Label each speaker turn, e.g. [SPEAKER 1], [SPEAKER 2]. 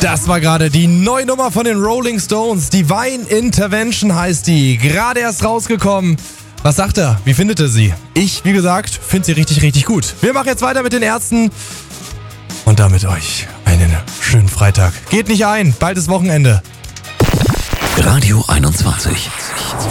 [SPEAKER 1] Das war gerade die neue Nummer von den Rolling Stones. Divine Intervention heißt die. Gerade erst rausgekommen. Was sagt er? Wie findet er sie? Ich, wie gesagt, finde sie richtig, richtig gut. Wir machen jetzt weiter mit den Ärzten. Und damit euch einen schönen Freitag. Geht nicht ein, bald ist Wochenende.
[SPEAKER 2] Radio 21.